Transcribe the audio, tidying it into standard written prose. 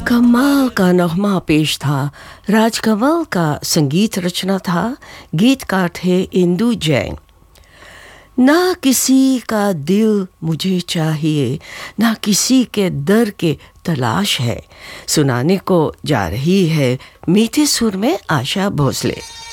कमाल का नगमा पेश था। राजकमल का संगीत रचना था, गीतकार थे इंदु जैन। ना किसी का दिल मुझे चाहिए, ना किसी के दर के तलाश है, सुनाने को जा रही है मीठे सुर में आशा भोसले।